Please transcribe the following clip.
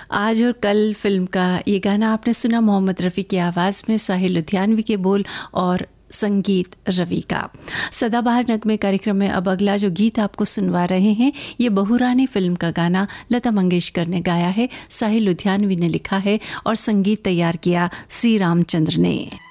आज और कल फिल्म का ये गाना आपने सुना मोहम्मद रफ़ी की आवाज़ में, साहिल लुधियानवी के बोल और संगीत रवि का। सदाबहार नगमे कार्यक्रम में अब अगला जो गीत आपको सुनवा रहे हैं ये बहुरानी फिल्म का गाना लता मंगेशकर ने गाया है, साहिल लुधियानवी ने लिखा है और संगीत तैयार किया सी रामचंद्र ने।